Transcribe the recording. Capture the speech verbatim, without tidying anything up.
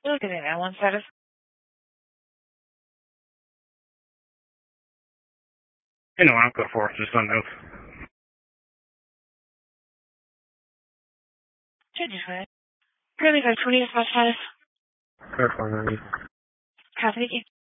Look at that one status. You know, I'm good for it, just don't know. twenty-five. Currently got twenty spot status. Fair for me. Copy.